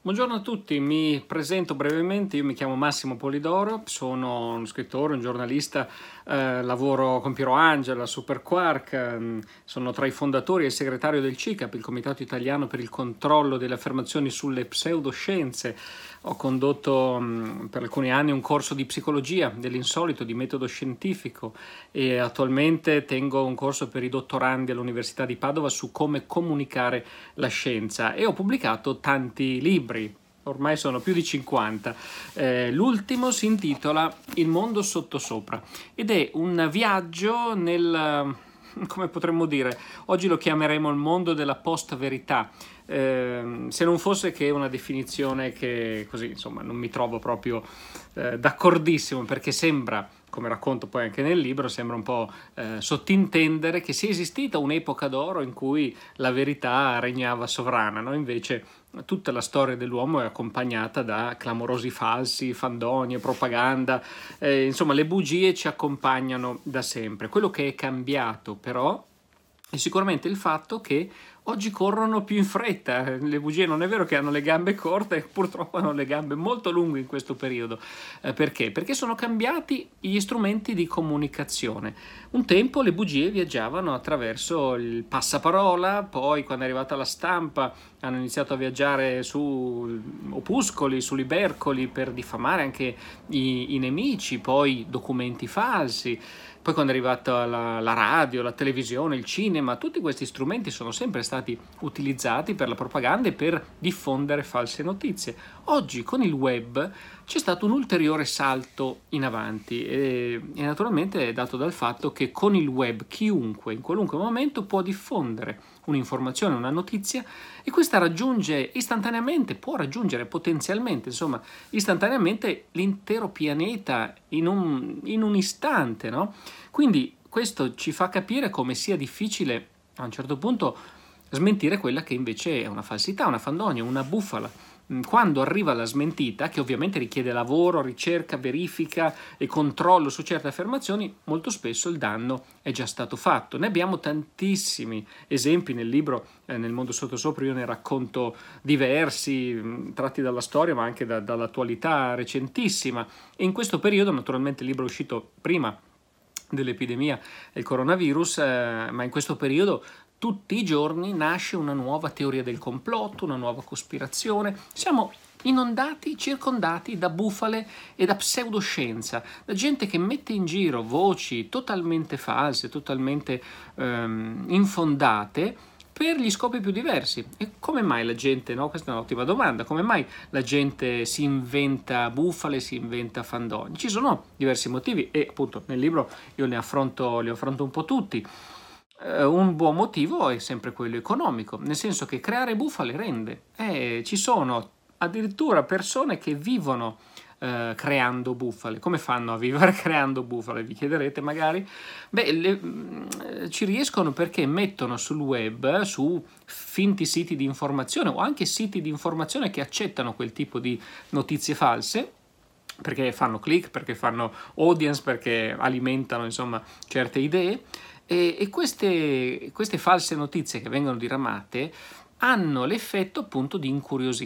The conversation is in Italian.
Buongiorno a tutti, mi presento brevemente, io mi chiamo Massimo Polidoro, sono uno scrittore, un giornalista, lavoro con Piero Angela, Super Quark, sono tra i fondatori e il segretario del CICAP, il Comitato Italiano per il Controllo delle Affermazioni sulle Pseudoscienze. Ho condotto per alcuni anni un corso di psicologia dell'insolito, di metodo scientifico, e attualmente tengo un corso per i dottorandi all'Università di Padova su come comunicare la scienza e ho pubblicato tanti libri, ormai sono più di 50. L'ultimo si intitola Il mondo sottosopra ed è un viaggio nel, come potremmo dire, oggi lo chiameremo il mondo della post-verità. Se non fosse che una definizione che così insomma non mi trovo proprio d'accordissimo, perché sembra, come racconto poi anche nel libro, sembra un po' sottintendere che sia esistita un'epoca d'oro in cui la verità regnava sovrana, no? Invece tutta la storia dell'uomo è accompagnata da clamorosi falsi, fandonie, propaganda, insomma le bugie ci accompagnano da sempre. Quello che è cambiato però è sicuramente il fatto che oggi corrono più in fretta. Le bugie non è vero che hanno le gambe corte, purtroppo hanno le gambe molto lunghe in questo periodo. Perché? Perché sono cambiati gli strumenti di comunicazione. Un tempo le bugie viaggiavano attraverso il passaparola, poi quando è arrivata la stampa hanno iniziato a viaggiare su opuscoli, su libercoli per diffamare anche i nemici, poi documenti falsi. Poi quando è arrivata la radio, la televisione, il cinema, tutti questi strumenti sono sempre stati utilizzati per la propaganda e per diffondere false notizie. Oggi con il web c'è stato un ulteriore salto in avanti e naturalmente è dato dal fatto che con il web chiunque in qualunque momento può diffondere un'informazione, una notizia, e questa raggiunge istantaneamente, può raggiungere potenzialmente, insomma, istantaneamente l'intero pianeta in un istante, no? Quindi questo ci fa capire come sia difficile a un certo punto smentire quella che invece è una falsità, una fandonia, una bufala. Quando arriva la smentita, che ovviamente richiede lavoro, ricerca, verifica e controllo su certe affermazioni, molto spesso il danno è già stato fatto. Ne abbiamo tantissimi esempi nel libro, nel mondo sottosopra io ne racconto diversi, tratti dalla storia ma anche dall'attualità recentissima. E in questo periodo, naturalmente il libro è uscito prima dell'epidemia del coronavirus, ma in questo periodo tutti i giorni nasce una nuova teoria del complotto, una nuova cospirazione. Siamo inondati, circondati da bufale e da pseudoscienza, da gente che mette in giro voci totalmente false, totalmente infondate per gli scopi più diversi. E come mai la gente, no? Questa è un'ottima domanda, come mai la gente si inventa bufale, si inventa fandonie? Ci sono diversi motivi e appunto nel libro io li affronto un po' tutti. Un buon motivo è sempre quello economico, nel senso che creare bufale rende. Ci sono addirittura persone che vivono creando bufale. Come fanno a vivere creando bufale? Vi chiederete magari. Ci riescono perché mettono sul web, su finti siti di informazione o anche siti di informazione che accettano quel tipo di notizie false, perché fanno click, perché fanno audience, perché alimentano insomma certe idee. E queste false notizie che vengono diramate hanno l'effetto appunto di incuriosire.